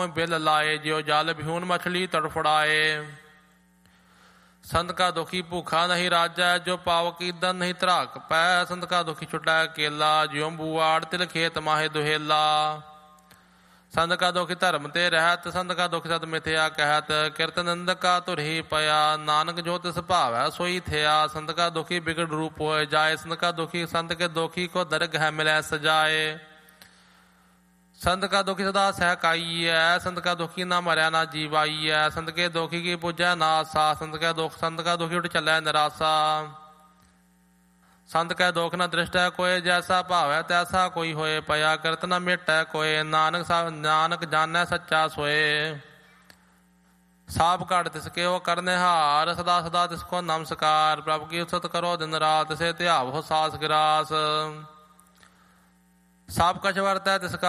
Bill लाए ज्यो जल भ्यून मछली तड़फड़ाए। संत का दुखी भूखा नहीं राजा जो पावक ईदन नहीं त्राक पै। संत का दुखी छुटा केला ज्यो बुआड़ तिल खेत माहे दुहेला। संत का दुखी धर्म ते रहत संत का दुख सत मिथ्या कहत। किरत निंदक का तुरही पया नानक जो तिस भावै सोई थिया। संत का दुखी बिगड़ रूप होए जाए संत का दुखी संत के दुखी को दरगह मिलै सजाए। संत का दुखी सदा सहकाई है संत का दुखी ना मरया ना जीवाई है। संत के दुखी की पूजै ना आसा संत का दुखी उठ चलै निराशा। संत कै दुख न दृष्ट है कोय जैसा भाव है तैसा कोई होए पया। करत न मिट है कोय नानक जानै सच्चा सोए। साप काट तिसके वो करने हार सदा सदा तिसको नमस्कार। प्रभु की उसत करो दिन रात से त्याव हो सास गिरास। साप कछ वर्त है तिसका